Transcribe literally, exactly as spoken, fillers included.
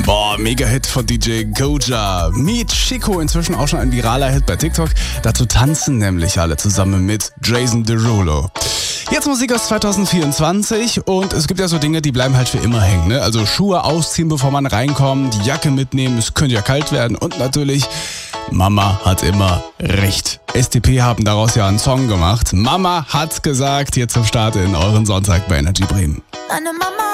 Boah, Mega-Hit von D J Goja. Meet Chico, inzwischen auch schon ein viraler Hit bei TikTok. Dazu tanzen nämlich alle zusammen mit Jason Derulo. Jetzt Musik aus zwanzig vierundzwanzig und es gibt ja so Dinge, die bleiben halt für immer hängen. Ne? Also Schuhe ausziehen, bevor man reinkommt, die Jacke mitnehmen, es könnte ja kalt werden und natürlich Mama hat immer recht. S T P haben daraus ja einen Song gemacht. Mama hat's gesagt, hier zum Start in euren Sonntag bei Energy Bremen. Meine Mama